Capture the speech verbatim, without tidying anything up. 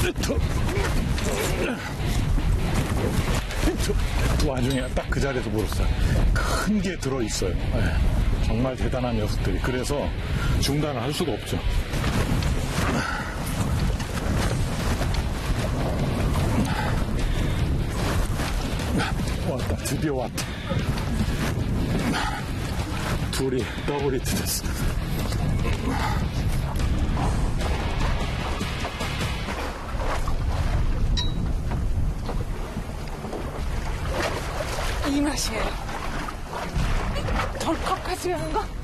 와중에 딱 그 자리에서 물었어요. 큰 게 들어있어요. 네. 정말 대단한 녀석들이. 그래서 중단을 할 수가 없죠. 왔다. 드디어 왔다. 둘이 더블 히트 됐어. 이 맛이에요. 덜컥하지 않은 거?